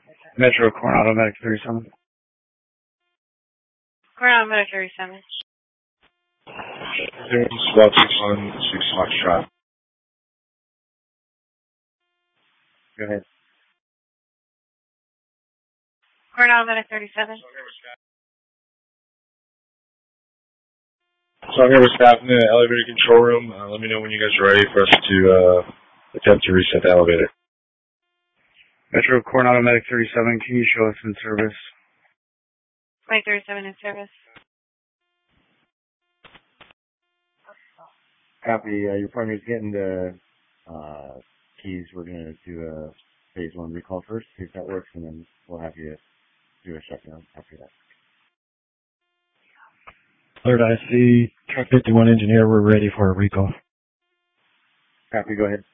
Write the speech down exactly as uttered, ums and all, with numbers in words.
Metro Coronado Medic thirty-seven. Coronado Medic thirty-seven. Zero SWAT six one six Foxtrot. Go ahead. Coronado Medic thirty-seven. So I'm here with staff in the elevator control room. Uh, let me know when you guys are ready for us to uh, attempt to reset the elevator. Metro Coronado Medic thirty-seven, can you show us in service? Medic thirty-seven in service. Copy. Uh, your partner's getting the uh, keys. We're going to do a phase one recall first, see if that works, and then we'll have you do a shutdown after that. Third I C, Truck fifty-one engineer, we're ready for a recall. Copy, go ahead.